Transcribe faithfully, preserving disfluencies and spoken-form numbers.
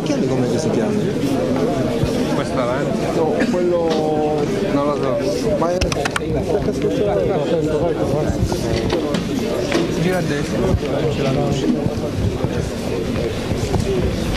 perché le gomme si chiama? Questa avanti? No, quello... Non lo so. Ma è... Perché Gira a destra.